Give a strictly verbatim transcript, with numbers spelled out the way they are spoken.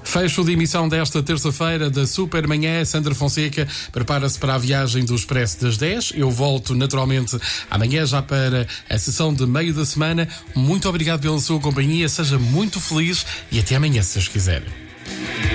Fecho de emissão desta terça-feira da Super Manhã. Sandra Fonseca prepara-se para a viagem do Expresso das dez. Eu volto naturalmente amanhã já para a sessão de meio da semana. Muito obrigado pela sua companhia, seja muito feliz e até amanhã, se Deus quiser.